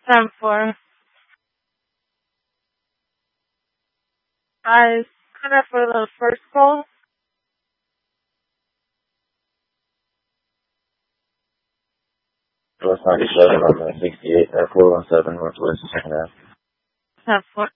10-4. I kind of for the first call. North 97 on the 68, 417 Northwest, second half. 10-4.